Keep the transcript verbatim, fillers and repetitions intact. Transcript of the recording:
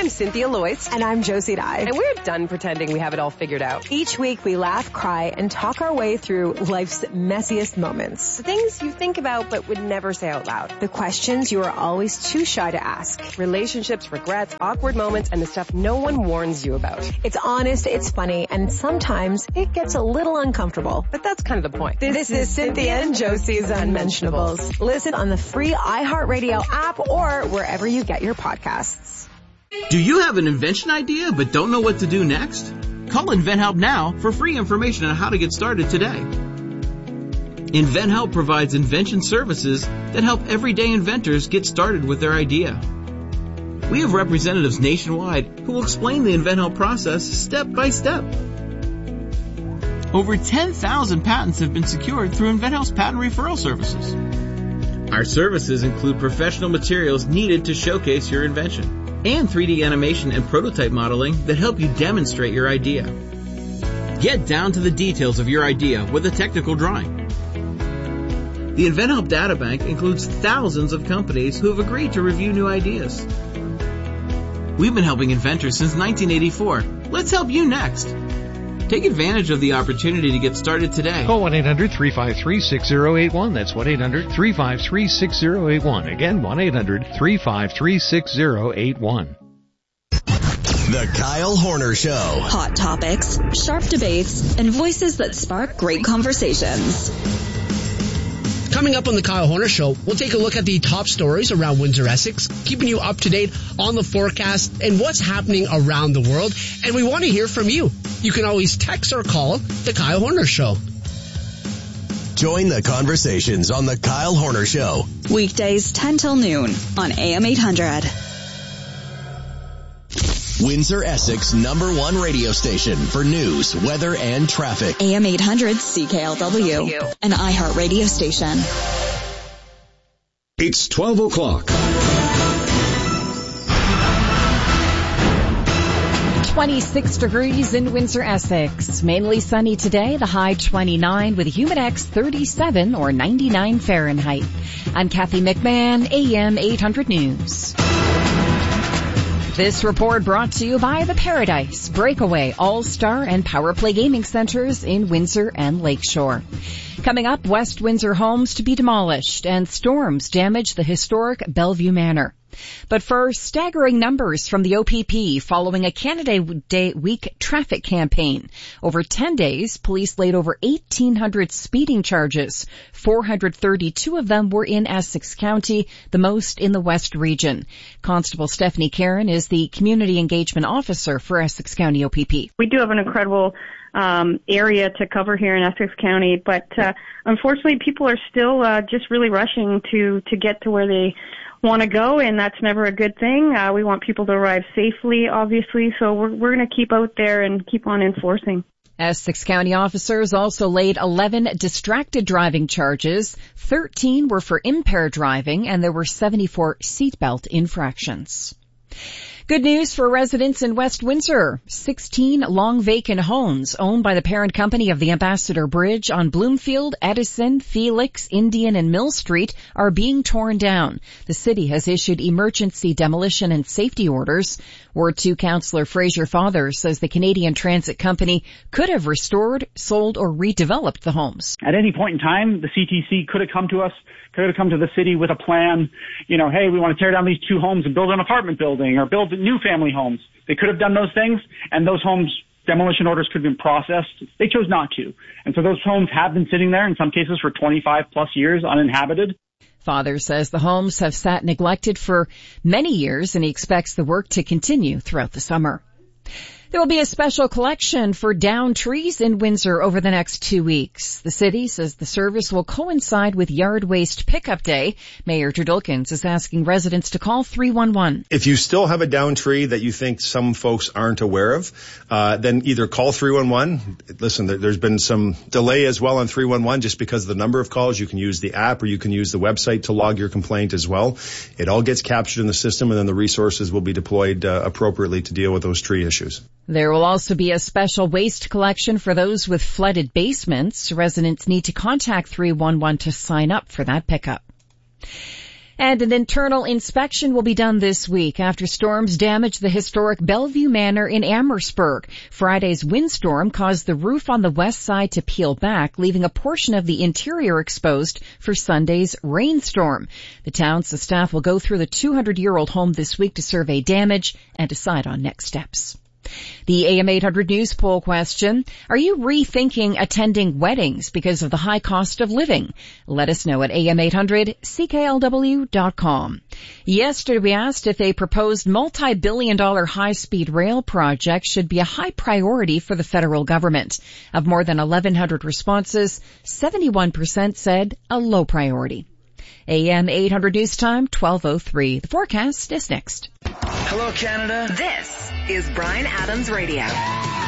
I'm Cynthia Loyce. And I'm Josie Dye. And we're done pretending we have it all figured out. Each week we laugh, cry, and talk our way through life's messiest moments. The things you think about but would never say out loud. The questions you are always too shy to ask. Relationships, regrets, awkward moments, and the stuff no one warns you about. It's honest, it's funny, and sometimes it gets a little uncomfortable. But that's kind of the point. This, this is Cynthia and Josie's Unmentionables. Listen on the free iHeartRadio app or wherever you get your podcasts. Do you have an invention idea but don't know what to do next? Call InventHelp now for free information on how to get started today. InventHelp provides invention services that help everyday inventors get started with their idea. We have representatives nationwide who will explain the InventHelp process step by step. Over ten thousand patents have been secured through InventHelp's patent referral services. Our services include professional materials needed to showcase your invention and three D animation and prototype modeling that help you demonstrate your idea. Get down to the details of your idea with a technical drawing. The InventHelp Databank includes thousands of companies who have agreed to review new ideas. We've been helping inventors since nineteen eighty-four. Let's help you next. Take advantage of the opportunity to get started today. Call one eight hundred three five three six zero eight one. That's one eight hundred three five three six zero eight one. Again, one eight hundred three five three six zero eight one. The Kyle Horner Show. Hot topics, sharp debates, and voices that spark great conversations. Coming up on the Kyle Horner Show, we'll take a look at the top stories around Windsor-Essex, keeping you up to date on the forecast and what's happening around the world. And we want to hear from you. You can always text or call the Kyle Horner Show. Join the conversations on the Kyle Horner Show. Weekdays ten till noon on A M eight hundred. Windsor-Essex number one radio station for news, weather, and traffic. A M eight hundred C K L W, an iHeart radio station. It's twelve o'clock. twenty-six degrees in Windsor-Essex. Mainly sunny today, the high twenty-nine with a Humidex thirty-seven or ninety-nine Fahrenheit. I'm Kathy McMahon, A M eight hundred News. This report brought to you by the Paradise, Breakaway, All-Star, and Power Play Gaming Centers in Windsor and Lakeshore. Coming up, West Windsor homes to be demolished and storms damage the historic Bellevue Manor. But first, staggering numbers from the O P P following a Canada Day Week traffic campaign. Over ten days, police laid over eighteen hundred speeding charges. four hundred thirty-two of them were in Essex County, the most in the West region. Constable Stephanie Caron is the Community Engagement Officer for Essex County O P P. We do have an incredible um area to cover here in Essex County, but uh, unfortunately people are still uh, just really rushing to, to get to where they want to go, and that's never a good thing. Uh, we want people to arrive safely, obviously, so we're, we're going to keep out there and keep on enforcing. Essex County officers also laid eleven distracted driving charges. thirteen were for impaired driving, and there were seventy-four seatbelt infractions. Good news for residents in West Windsor. sixteen long vacant homes owned by the parent company of the Ambassador Bridge on Bloomfield, Edison, Felix, Indian, and Mill Street are being torn down. The city has issued emergency demolition and safety orders. Ward two Councillor Fraser Father says the Canadian Transit Company could have restored, sold, or redeveloped the homes. At any point in time, the C T C could have come to us, could have come to the city with a plan, you know, hey, we want to tear down these two homes and build an apartment building or build new family homes. They could have done those things, and those homes, demolition orders could have been processed. They chose not to. And so those homes have been sitting there, in some cases for twenty-five plus years, uninhabited. Father says the homes have sat neglected for many years, and he expects the work to continue throughout the summer. There will be a special collection for downed trees in Windsor over the next two weeks. The city says the service will coincide with Yard Waste Pickup Day. Mayor Terdulkins is asking residents to call three one one. If you still have a downed tree that you think some folks aren't aware of, uh, then either call three one one. Listen, there, there's been some delay as well on three one one just because of the number of calls. You can use the app or you can use the website to log your complaint as well. It all gets captured in the system, and then the resources will be deployed uh, appropriately to deal with those tree issues. There will also be a special waste collection for those with flooded basements. Residents need to contact three one one to sign up for that pickup. And an internal inspection will be done this week after storms damaged the historic Bellevue Manor in Amherstburg. Friday's windstorm caused the roof on the west side to peel back, leaving a portion of the interior exposed for Sunday's rainstorm. The town's staff will go through the two hundred year old home this week to survey damage and decide on next steps. The A M eight hundred News poll question: are you rethinking attending weddings because of the high cost of living? Let us know at A M eight hundred C K L W dot com. Yesterday we asked if a proposed multi-billion dollar high-speed rail project should be a high priority for the federal government. Of more than eleven hundred responses, seventy-one percent said a low priority. A M eight hundred News Time, twelve oh three. The forecast is next. Hello, Canada. This is Bryan Adams Radio.